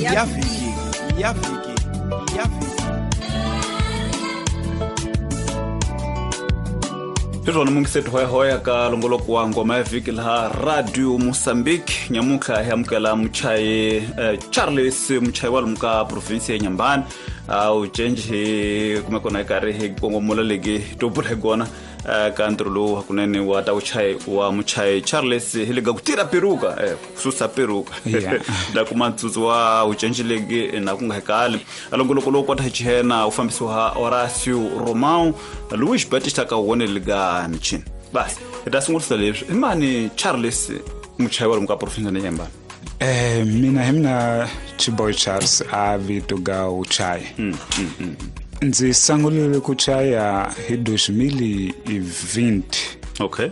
ya vhiki. Hizwona mungisethu hoya ka longoloko wa ngoma ya vhiki laha Radio Mozambique nyamuka yamukela muchayi Charles muchayi wa lumka province ya Nyambani au change kumekona ikari hi kongomola legi topula gona kantrolo hakunene wa tauchayi wa muchayi Charles hiliga kutira peruka kususa peruka da kumantsutsu wa uchange legi na kungahekali alongoloko lokho tahechena ufambisi wa Horacio Romão Luis Batista ka wone liga mchini basi itasungulisa leswi imani Charles muchayi wa lumka province ya Nyambani. Mina Chiboy Charles a vito ga uchayi. Ndzi sangulile ku chaya hi 2020. Okay.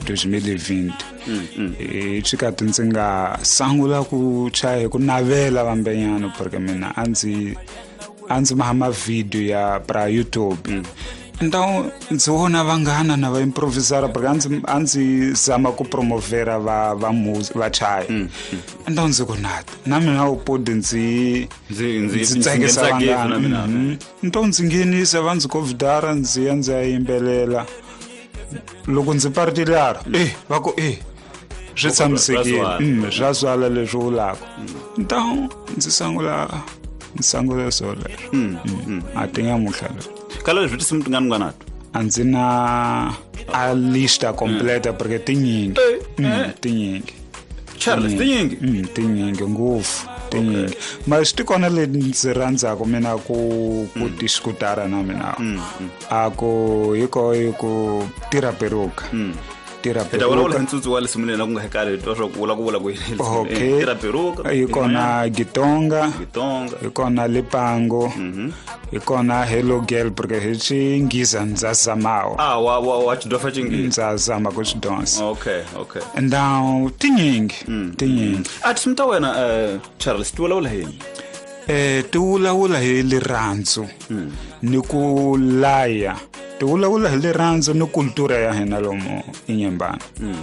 2020. Chikati ndzi nga sangula ku chaya ku navela vambenyana porque mina anzi mahama video ya pra YouTube. Então ndzi vona vanghana na va improvisara porque anzi zama ku promovera va chaya. Então ndzi ku nata na mina upodi ndzi tsakisa vanghana. Então ndzi ngenisa va ndzi covidara ndzi ya ndzi yimbelela loko ndzi partilara va ku swi tshamisekile zwazwala leswi vulaka. Então ndzi sangula so leswo a tinga muhlalo kala leswi tisimtingani nganato andzi na a lista completa porque tinyingi Charles tinyingi ngopfu tinyingi mas tikona le ndzi rhandzaka mina ku diskutara na mina ako hiko tira peruka tira wala ntsutsu wale simulela kungahekale tosho kula ku tira peruka ikona gitonga ikona lipango ikona hello girl porque hichi ngiza nzazamao wa chidofa chingi nzazama ku chidonsa. Okay now tinyingi atimta wena Charles tuwala hini tuwula hi lirhandzu ni ku laya tuwula hi lirhandzu ni kultura ya hina lomo inyembana.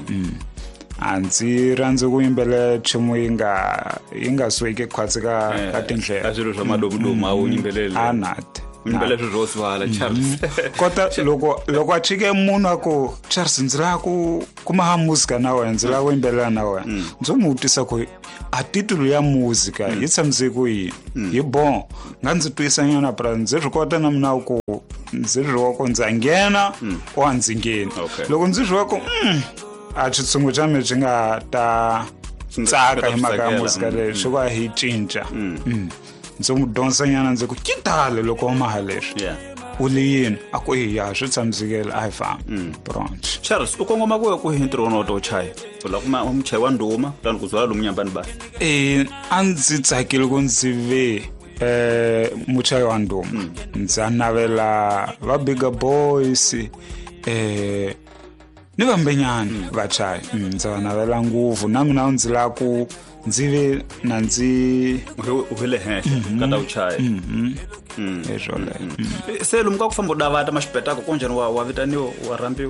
Anzi rhandzu ku yimbela chumu yi nga sweke khwatsi ka tindlela azilo swa madomudoma u yimbelele anat yimbele swo swala Charles kota loko a chike munhu ako Charles ndzi la ku kuma muzika na wena ndzi la ku yimbelela na wena ndzi mu vutisa ku a titulu ya muzika yi tshamiseke ku yini hi bon nga ndzi twisa nyana pra ndzi ri kota na mina ku ndzi ri wako ndzi nghena o ndzi ngheni loko ndzi ri wako a chitsungu cha me byi nga ta tsaka hi mhaka ya muzika leyi swi va hi cinca ndzi mu dyondzisa nyana ndzi ku kitale loko maha leswi u le yini a ku ya swi tshamisekile a hi famba pronto. Charles u kongoma ku hi ntirho to chaya la kuma umchayi wa nduma tani ku zwala lo munyambani ba a ndzi tsakile ku ndzi ve muchayi wa nduma ndzi navela va bigger boys ni vambenyana vachayi ndzi va navela nguvu na mina ndzi la ku ndzi ve na ndzi uhele henhla ka ta uchaya ezole se lo muka ku famba davata maxipetako konjani wa vitaniwa wa rambiwa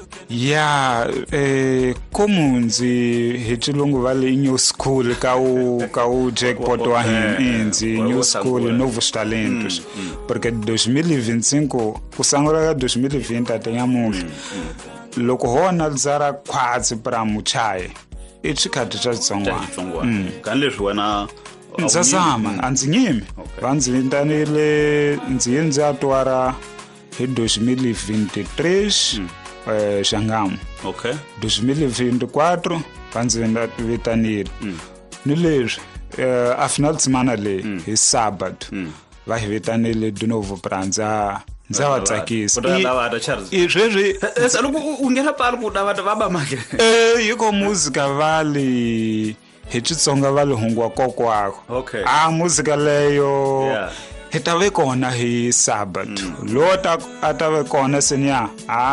como ndzi hi xilungu va le new school ka u jackpot wa hina ndzi new school novos talentos porque 2025 ku sangula ka 2020 atenyamuhla loko hona dzara khwatsi pra muchayi i chikati cha tsongwana kan leswi wena ndzasama andzi nyimi va ndzi vitanile ndzi atwara hi 2023 Xangamu. Okay. 2024 va ndzi vitanile ni leswi a final semana leyi hi Sabat va hi vitanile de novo pra ndza va tsakisa sweswi loko u nghena pala ku davata va ba make hiko muzika vale hi Xitsonga va le hungwa kokwako muzika leyo hi ta ve kona hi Sabat lota a ta ve kona senya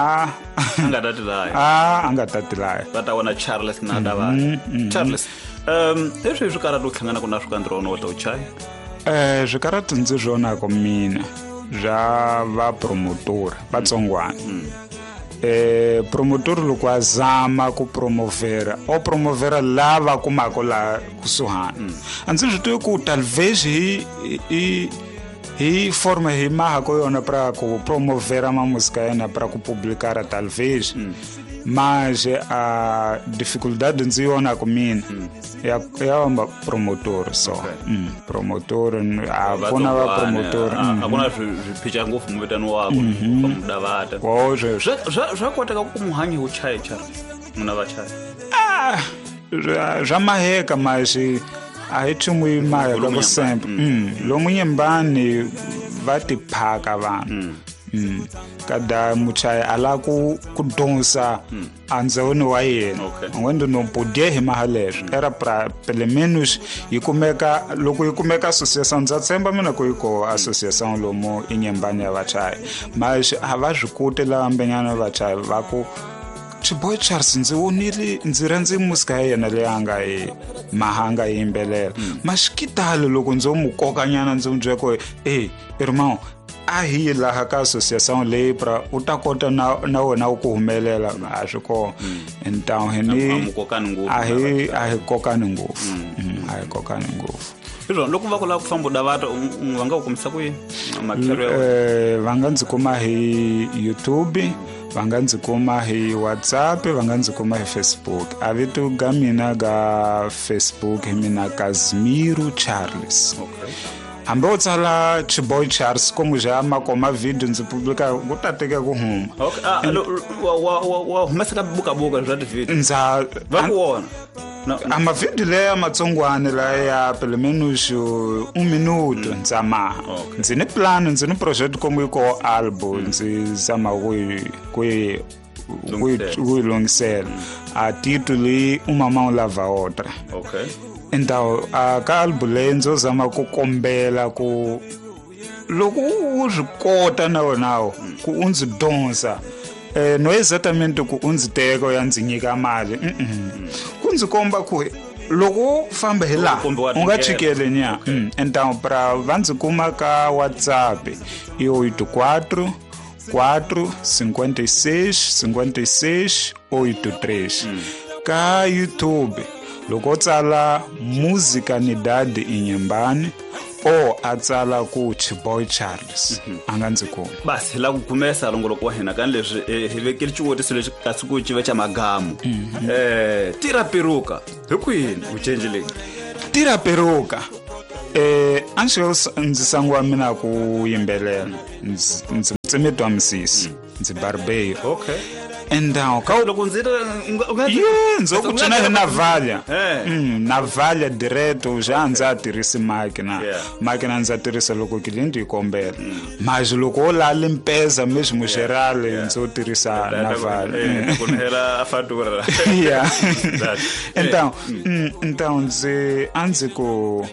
nga tatilaya va ta vona Charles na davata Charles leswi swi karata u hlangana ku na swikandiro no ta uchaya swikarata ndzi zwona ko mina bya va promotor vatsongwana promotor loko a zama ku promovera o promovera lava kumako la kusuhana a ndzi swi twi ku talvez hi forma hi maha ko yona para ku promovera ma música yena para ku publicara talvez mas a dificuldade ndzi yona ku mina ya promotor so promotor a kona va promotor a kona swiphicha ngopfu muvitani wako va mudavata zwa koteka ku muhanyi wu chayicha muna va chayi zwa maheka mas a hi nchumu yi maheka ku sempre lomu nyembani va tiphaka vanhu kada muchayi ala ku donsa andzawini wa yena ngwendo no podie hi mahaleswi era pele menos yikumeka loko yikumeka association ndza tsemba mina ku yiko association lomu inyembani ya vachayi mas ava zwikuti lava mbenyana vachayi va ku Chiboy Charles ndzi wonile ndzi rhandzi musika ya yena leyi anga mahanga yimbelela mashikitalo loko ndzo mukokanyana ndzi mbyela ko irmão a hi laha ka association leyi pra u ta kota na wena ku humelela a swi ko então hini a hi kokani ngopfu a hi kokani ngopfu loko va ku la ku famba davata va nga ku komisa ku yini makhero va nga ndzi kuma hi YouTube va nga ndzi kuma hi WhatsApp va nga ndzi kuma hi Facebook a vito ga mina ga Facebook hi mina Kazimiru Charles hambe u tsala Chiboy Charles komu ja makoma video ndzi publika ku ta teka ku huma wa humesa ka buka zwa video ndza va ku wona ama video leya matsongwane la ya pele menos 1 minuto ndzamaha ndzi ni plan ndzi ni project komu yiko album ndzi zama ku longisela a tituli umama ulava otra então ka album leyi ndzo zama ku kombela ku loko u swi kota na wonawo ku u ndzi donsa no exatamente ku u ndzi teka u ya ndzi nyika mali ku ndzi komba ku loko famba hi laha u nga chikele nya então para va ndzi kuma ka WhatsApp i 84 56 56 83 ka YouTube loko tsala muzika ni dadi inyembani o a tsala ku Chiboy Charles a nga ndzi kuma basi la ku kumesa longoloko wa hina kan leswi hi vekele xiwotiso lexi kasi ku civa cha magamu tira peruka hi kwini u cenjele tira peruka a ndzi sangiwa mina ku yimbelela ndzi tsemetwa misisi ndzi barbeiro endao ka loko ndzira ndzo ku cina hi navalya direto ja ndza tirhisa makina ndza tirhisa loko kilindi yi kombela mas loko o la limpeza mesmo muxerale ndzo tirhisa navalya kunhela a fatura então ndzi ku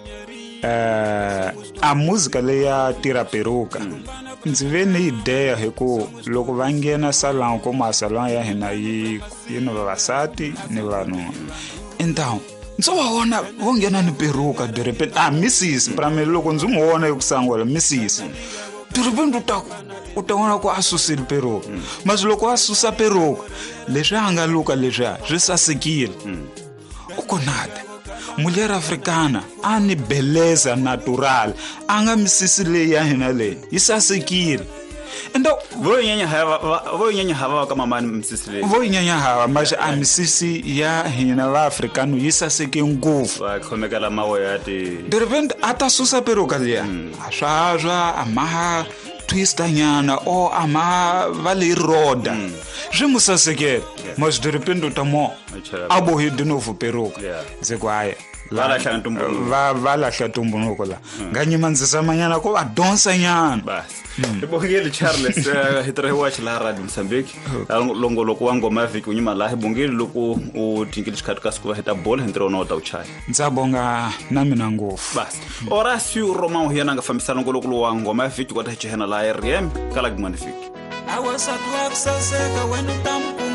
a música leyi ya tira peruka ndzi ve ni ideya hi ku loko va nghena salon kuma salon ya hina yi ni vavasati ni vanuna então ndzo va vona vo nghena ni peruka de repente Mrs pramela loko ndzi mu vona ku sangola Mrs de repente u ta vona ku a susile peruka mas loko a susa peruka leswi a nga luka leswi swi sasekile u konata mulher africana a ni beleza natural a nga misisi leyi ya hina leyi yi sasekile endo vo nyanya hava ka mama misisi leyi vo nyanya hava mas a misisi ya hina va africano yi saseke ngopfu va khomekela mawe ya ti de repente ata susa peruka leya swa amaha twista nyana o ama vale roda je musasekela mas de repente utamo abo hi de novo peruka zekwaya valahla tumbunuko la nganyima ndzisamanyana ko va donsa nyana basi ibongeli Charles hitre watch la radio Mozambique longoloko wa ngoma viki unyima la ibongeli loko u tinkile xikhathi ka sikuva heta ball hentre ona uta uchaya ndzabonga na mina ngofu basi Horacio Romão hiana nga fambisa longoloko wa ngoma viki kwata chehena la RM kala gmani viki I was at work saseka when you